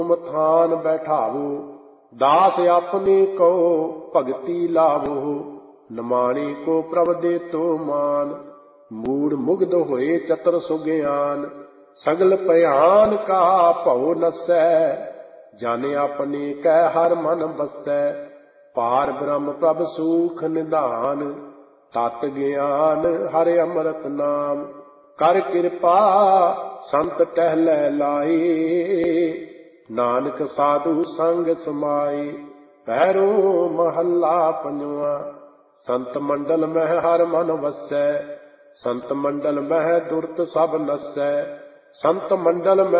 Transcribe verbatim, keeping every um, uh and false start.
ਮਥਾਨ ਬੈਠਾਵੋ, ਦਾਸ ਆਪਨੇ ਕੋ ਭਗਤੀ ਲਾਵੋ। ਨਿਮਾਣੇ ਕੋ ਪ੍ਰਭ ਦੇ ਤੋ ਮਾਨ, ਮੂੜ ਮੁਗਧ ਹੋਏ ਚਤਰ ਸੁਗਿਆਨ। ਸਗਲ ਭਿਆਨ ਕਾ ਭਉ ਨਸੈ, ਜਨ ਆਪਣੇ ਕੈ ਹਰ ਮਨ ਬਸੈ। ਪਾਰ ਬ੍ਰਹਮ ਪ੍ਰਭ ਸੂਖ ਨਿਧਾਨ, ਤਤ ਗਿਆਨ ਹਰਿ ਅੰਮ੍ਰਿਤ ਨਾਮ। ਕਰ ਕਿਰਪਾ ਸੰਤ ਟਹਿਲੈ ਲਾਏ, ਨਾਨਕ ਸਾਧੂ ਸੰਗ ਸਮਾਏ। ਪਹਿਰੋ ਮਹੱਲਾ ਪੰਜਵਾਂ। ਸੰਤ ਮੰਡਲ ਮਹਿ ਹਰ ਮਨ ਵਸੈ, ਸੰਤ ਮੰਡਲ ਮਹਿ ਦੁਰਤ ਸਭ ਨਸੈ। ਸੰਤ ਮੰਡਲ